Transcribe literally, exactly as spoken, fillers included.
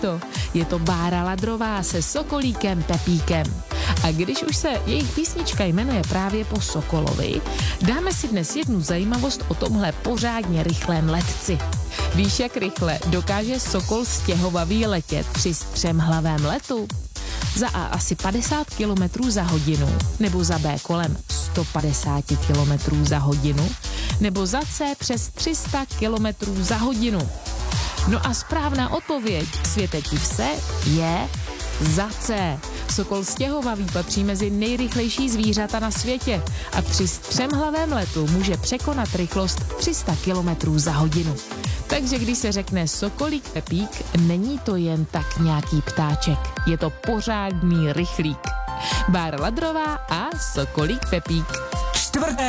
to? Je to Bára Ladrová se sokolíkem Pepíkem. A když už se jejich písnička jmenuje právě po Sokolovi, dáme si dnes jednu zajímavost o tomhle pořádně rychlém letci. Víš, jak rychle dokáže sokol stěhovavý letět při střemhlavém letu? Za A asi padesát kilometrů za hodinu, nebo za B kolem sto padesát kilometrů za hodinu, nebo za C přes tři sta kilometrů za hodinu. No a správná odpověď, světe div se, je za C. Sokol stěhovavý patří mezi nejrychlejší zvířata na světě a při střemhlavém letu může překonat rychlost tři sta kilometrů za hodinu. Takže když se řekne sokolík Pepík, není to jen tak nějaký ptáček, je to pořádný rychlík. Bára Ladrová a sokolík Pepík. Čtvrté